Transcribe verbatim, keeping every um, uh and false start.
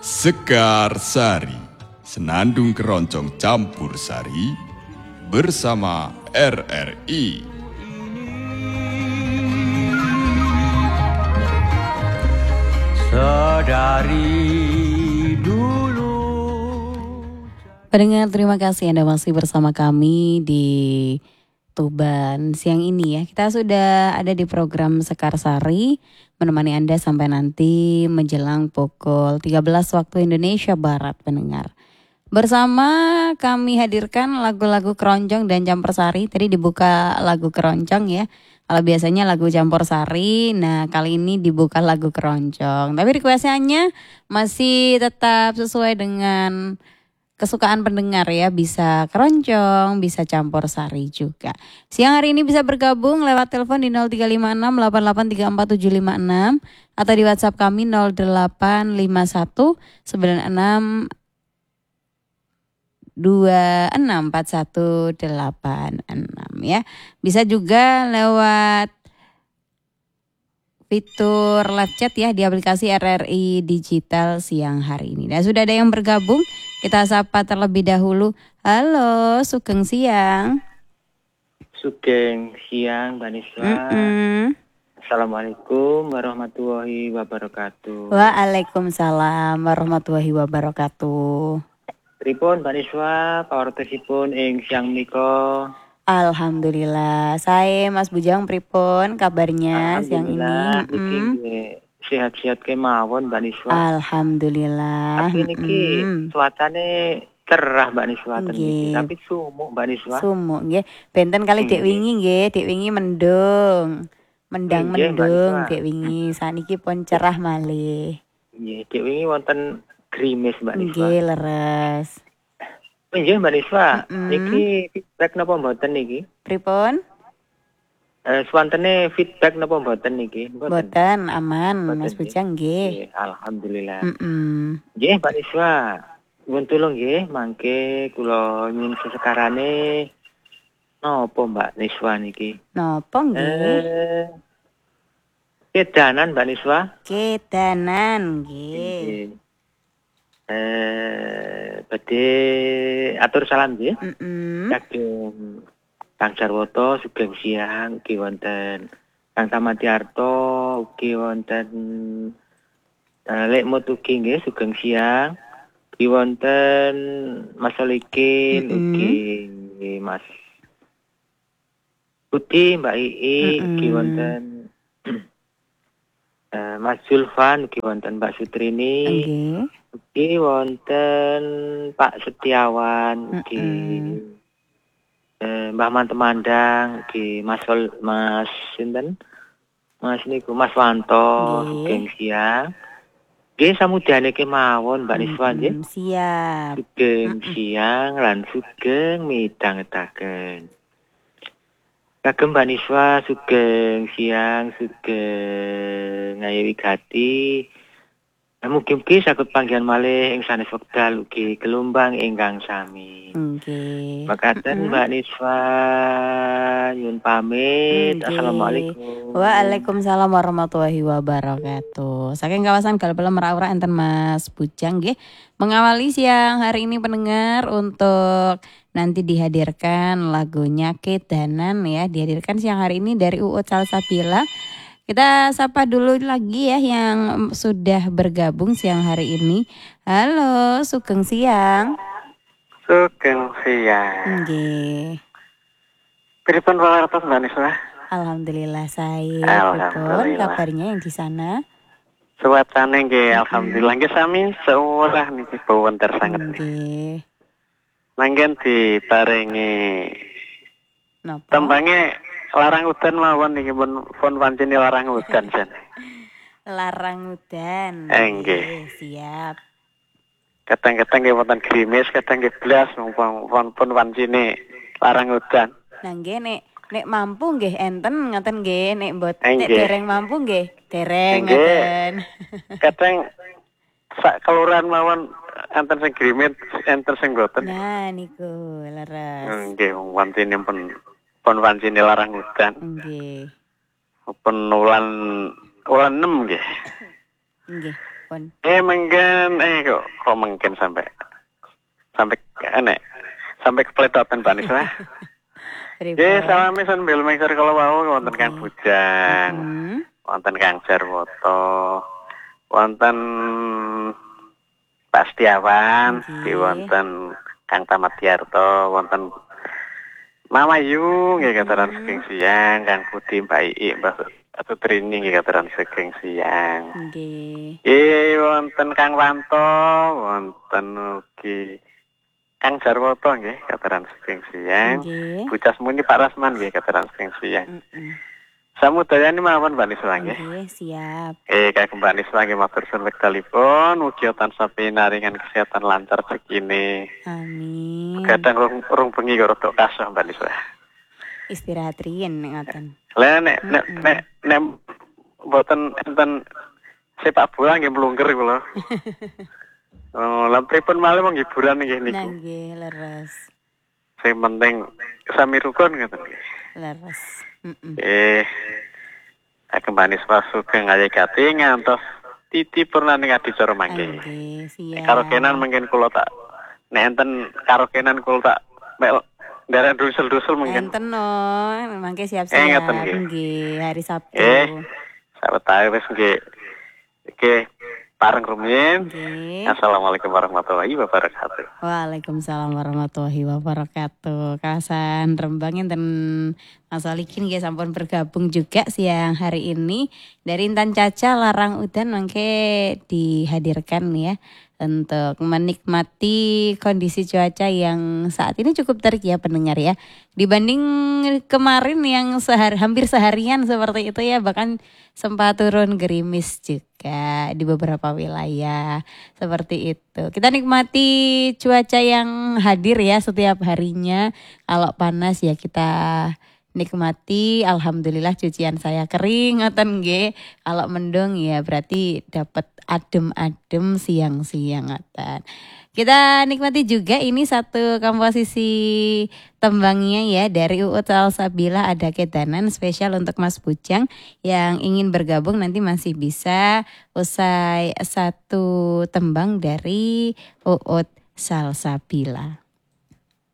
Sekar Sari, Senandung Keroncong Campur Sari bersama R R I. Sedari dulu. Pendengar, terima kasih Anda masih bersama kami di Tuban siang ini ya. Kita sudah ada di program Sekar Sari, menemani Anda sampai nanti menjelang pukul tiga belas waktu Indonesia Barat, pendengar. Bersama kami hadirkan lagu-lagu keroncong dan campur sari. Tadi dibuka lagu keroncong ya. Kalau biasanya lagu campur sari, nah kali ini dibuka lagu keroncong. Tapi requestannya masih tetap sesuai dengan kesukaan pendengar ya, bisa keroncong, bisa campur sari juga. Siang hari ini bisa bergabung lewat telepon di nol tiga lima enam delapan delapan tiga empat tujuh lima enam atau di WhatsApp kami nol delapan lima satu sembilan enam dua enam empat satu delapan enam ya. Bisa juga lewat fitur live chat ya di aplikasi R R I Digital siang hari ini. Dan sudah ada yang bergabung, kita sapa terlebih dahulu. Halo, Sugeng siang. Sugeng siang, Mbak Niswa. Mm-mm. Assalamualaikum warahmatullahi wabarakatuh. Waalaikumsalam warahmatullahi wabarakatuh. Pripun Mbak Niswa, pawartosipun ing siang menika? Alhamdulillah. Saya Mas Bujang pripun kabarnya siang ini? Alhamdulillah, niki Mm-mm. nggih sehat-sehat kemawon Mbak Niswa. Alhamdulillah. Tapi niki Mm-mm. cuacane cerah Mbak Niswa ten niki, Nggih. tapi sumuk Mbak Niswa. Sumuk nggih. Benten kali dek Nggih. wingi nggih, dek wingi mendung. Nggih, Mbak Mendang-mendung Niswa. dek wingi. Saniki pun cerah malih. Nggih, dek wingi wonten grimis Mbak Niswa. Nggih, leres. Nggih Mbak Niswa, Mm-mm. niki feedback napa mboten niki? Pripun? Eh, swantene feedback napa mboten niki? Boten aman, Mboten, Mas nggih. Bujang nggih. Nggih, alhamdulillah. Mm-mm. Nggih, Mbak Niswa. Nuwun tulung nggih, mangke kula nyuwun sesekarane napa Mbak Niswa niki? Napa nggih? Eh, kedanan Mbak Niswa. Kedanan nggih. Nggih. Eh, badhe atur salam nggih. Mm-mm. Kagem Kang Jarwoto sugeng siang ugi wonten Kang Tamatiarto ugi wonten uh, Lek Mut ugi nggih sugeng siang ugi wonten Mas Solikin Mm-mm. ugi Mas Budi Mbak Ii ugi Mm-mm. wonten uh, Mas Zulfan ugi wonten Mbak Sutrini Nggih. ugi wonten Pak Setiawan ugi Mm-mm. Eh, Mbah Mantemandang, ugi Mas Sol, Mas sinten? Mas niku Mas Wanto, Nggih. sugeng siang. Nggih samudane kemawon Mbak Niswa nggih. Mm-mm. Siap. Sugeng Mm-mm. siang lan sugeng midhangetaken. Kagem Mbak Niswa sugeng siang, sugeng ngayawi gati. Mugi-mugi saged panggihan malih ing sanes wekdal ugi gelombang ingkang sami. Nggih. Makaten Mm-mm. Mbak Niswa, nyuwun pamit. Nggih. Assalamualaikum. Waalaikumsalam warahmatullahi wabarakatuh. Saking kawasan Galpela Merawra enten Mas Bujang nggih mengawali siang hari ini pendengar untuk nanti dihadirkan lagunya Kedanan ya, dihadirkan siang hari ini dari Uut Salsabila. Kita sapa dulu lagi ya yang sudah bergabung siang hari ini. Halo, sugeng siang. Sugeng siang. Nggih. Pripun pawartos Mbak Niswa? Alhamdulillah saya. Alhamdulillah. Pripun kabarnya yang di sana? Suasana nggih alhamdulillah nggih sami seolah niki bawenter sanget. Nggih. Mangken diparingi Napa? tembange larang udan mawon niki pun pun pancene larang udan jan. Larang udan. Eh, nggih. Siap. Kadang-kadang nggih wonten grimis, kadang nggih blas pun pun pancene larang udan. Nah nggih nek nek mampu nggih enten ngoten nggih, nek mbot Eh, nek nggih. dereng mampu nggih, dereng Nggih. ngoten. Kadang sak kelurahan mawon enten sing grimis, enten sing boten. Nah niku leres. Nggih, wong pancene pun pun pancene larang udan. Nggih. Pun wulan wulan enam nggih. Nggih. pun. Eh mungkin eh kok kok mungkin sampai sampai aneh sampai kepledotan Mbak Niswa. Ya salami sambil mengser kalau mau wonten Kang Bujang. Hmm. Wonten Kang Jarwoto. Wonten Pak Setiawan, Nggih. di wonten Kang Tamat Yarto, wonten Mama Yu nggih kataran saking siang, Kang Budi, Mbak Ii, Mbak Atu Trini nggih kataran saking siang. Nggih. Eh wonten Kang Wanto, wonten ugi Kang Jarwoto nggih kataran saking siang. Nggih. Bucas Muni Pak Rasman nggih kataran saking siang. Mm-mm. Samudaya ini mawon Mbak Niswa nggih. Nggih, siap. Eh Kang Mbak Niswa nggih matur suwun wektalipun, mugi tansah pinaringan kesehatan lancar segini. Amin. Kadang rung, rung bengi karo tok kasah Mbak Niswa. Istirahat riyen ngoten. Lah nek nek nek nek mboten enten sepak bola nggih mlungker kula. Oh, lan pripun malih wong hiburan nggih niku. Nah, nggih, leres. Sing penting sami rukun ngoten nggih. Leres. Mm-mm. Eh Kembali Sugeng Ayekati ngantos Titi Purnani adicara mangke. Nggih, siap. Karokenan mungkin kula tak nek enten karokenan kula tak mel nderek dusel-dusel mungkin. Enten no, mangke Eh, siap-siap. ngeten nggih. Nggih, hari Sabtu. Eh, sawetara wis nggih. Oke, pareng rumiyin. Nggih. Assalamualaikum warahmatullahi wabarakatuh. Waalaikumsalam warahmatullahi wabarakatuh. Kawasan Rembang enten Mas Solikin nggih sampun bergabung juga siang hari ini dari Intan Caca Larang Udan mangke dihadirkan ya untuk menikmati kondisi cuaca yang saat ini cukup terik ya pendengar ya. Dibanding kemarin yang sehari, hampir seharian seperti itu ya, bahkan sempat turun gerimis juga di beberapa wilayah seperti itu. Kita nikmati cuaca yang hadir ya setiap harinya. Kalau panas ya kita nikmati, alhamdulillah cucian saya kering ngoten nggih. Kalau mendung ya berarti dapat adem-adem siang-siang ngoten. Kita nikmati juga ini satu komposisi tembangnya ya dari Uut Salsabila, ada Kedanan spesial untuk Mas Bujang yang ingin bergabung nanti masih bisa usai satu tembang dari Uut Salsabila.